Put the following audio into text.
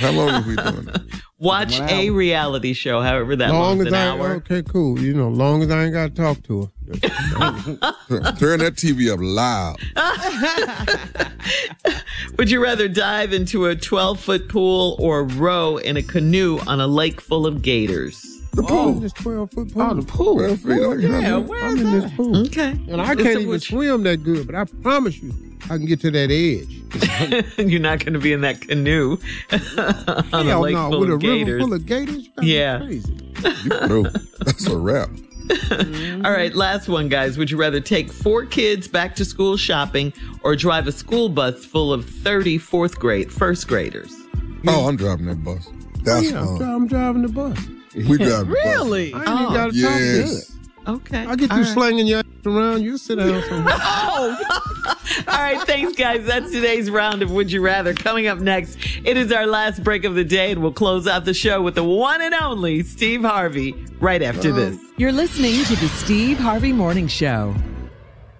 How long are we doing that? Watch a reality show, however that long as an hour. Okay, cool. Long as I ain't got to talk to her. Turn that TV up loud. Would you rather dive into a 12-foot pool or row in a canoe on a lake full of gators? The pool. This 12-foot pool. Oh, the pool. 12 feet. I'm in this pool. Okay. And I can't even swim that good, but I promise you, I can get to that edge. You're not going to be in that canoe on a lake full with of a river gators. full of gators? Yeah. Crazy. No, that's a wrap. All right, last one, guys. Would you rather take 4 kids back to school shopping or drive a school bus full of 30 first graders? Oh, I'm driving that bus. That's fun. I'm driving the bus. We driving the bus. Really? I ain't even got to talk good. Okay. I get you slinging your ass around. You sit down somewhere. All right, thanks, guys. That's today's round of Would You Rather. Coming up next, it is our last break of the day, and we'll close out the show with the one and only Steve Harvey right after this. You're listening to the Steve Harvey Morning Show.